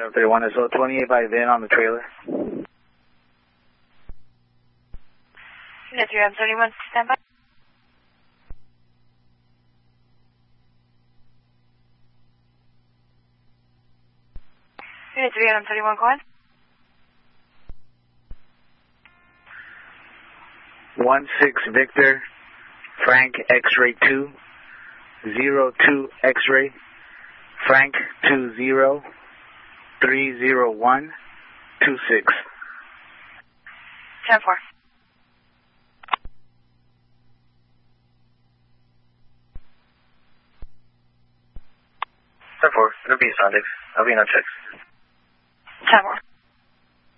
31 as well, 28 by VIN on the trailer. Unit 31, stand by. Unit 31, go ahead. 16 Victor, Frank X-ray 2, 02 X-ray, Frank 20, 301, 26. 10-4. 10-4, it'll be Sunday. I'll be in on checks. 10-4.